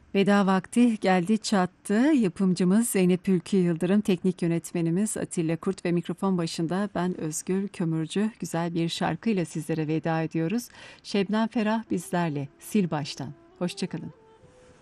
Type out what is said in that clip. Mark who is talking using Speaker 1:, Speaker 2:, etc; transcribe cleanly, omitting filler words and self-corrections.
Speaker 1: Veda vakti geldi çattı. Yapımcımız Zeynep Ülkü Yıldırım, teknik yönetmenimiz Atilla Kurt ve mikrofon başında ben Özgür Kömürcü. Güzel bir şarkıyla sizlere veda ediyoruz. Şebnem Ferah bizlerle. Sil baştan. Hoşçakalın.